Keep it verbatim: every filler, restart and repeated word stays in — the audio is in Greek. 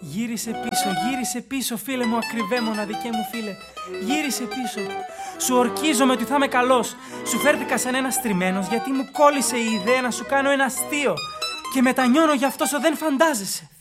Γύρισε πίσω, γύρισε πίσω, φίλε μου, ακριβέ μοναδικέ μου φίλε. Γύρισε πίσω. Σου ορκίζομαι ότι θα είμαι καλός. Σου φέρθηκα σαν ένας τριμμένος γιατί μου κόλλησε η ιδέα να σου κάνω ένα αστείο. Και μετανιώνω γι' αυτό σου δεν φαντάζεσαι.